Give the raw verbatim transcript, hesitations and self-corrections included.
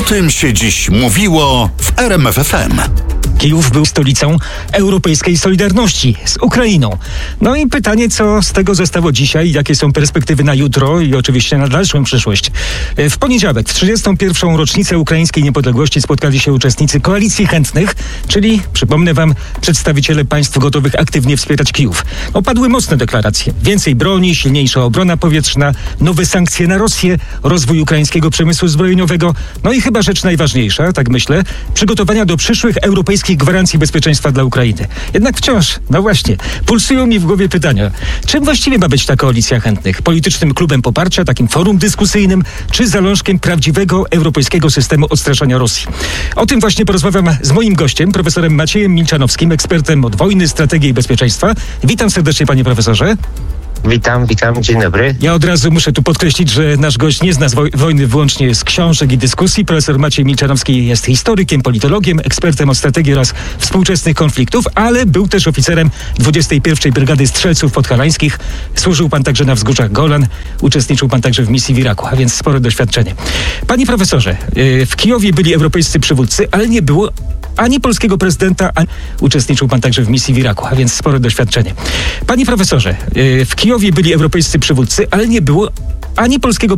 tym się dziś mówiło w R M F F M. Kijów był stolicą europejskiej solidarności z Ukrainą. No i pytanie, co z tego zostało dzisiaj, jakie są perspektywy na jutro i oczywiście na dalszą przyszłość. W poniedziałek, w trzydziestą pierwszą rocznicę ukraińskiej niepodległości spotkali się uczestnicy Koalicji Chętnych, czyli, przypomnę wam, przedstawiciele państw gotowych aktywnie wspierać Kijów. No, padły mocne deklaracje. Więcej broni, silniejsza obrona powietrzna, nowe sankcje na Rosję, rozwój ukraińskiego przemysłu zbrojeniowego, no i chyba rzecz najważniejsza, tak myślę, przygotowania do przyszłych europejskich gwarancji bezpieczeństwa dla Ukrainy. Jednak wciąż, no właśnie, pulsują mi w głowie pytania. Czym właściwie ma być ta Koalicja Chętnych? Politycznym klubem poparcia, takim forum dyskusyjnym, czy zalążkiem prawdziwego europejskiego systemu odstraszania Rosji? O tym właśnie porozmawiam z moim gościem, profesorem Maciejem Milczanowskim, ekspertem od wojny, strategii i bezpieczeństwa. Witam serdecznie, panie profesorze. Witam, witam, dzień dobry. Ja od razu muszę tu podkreślić, że nasz gość nie zna woj- wojny wyłącznie z książek i dyskusji. Profesor Maciej Milczanowski jest historykiem, politologiem, ekspertem od strategii oraz współczesnych konfliktów, ale był też oficerem dwudziestej pierwszej Brygady Strzelców Podhalańskich. Służył pan także na wzgórzach Golan, uczestniczył pan także w misji w Iraku, a więc spore doświadczenie. Panie profesorze, w Kijowie byli europejscy przywódcy, ale nie było ani polskiego prezydenta, ani uczestniczył pan także w misji w Iraku, a więc spore doświadczenie. Panie profesorze, w Kijowie byli europejscy przywódcy, ale nie było ani polskiego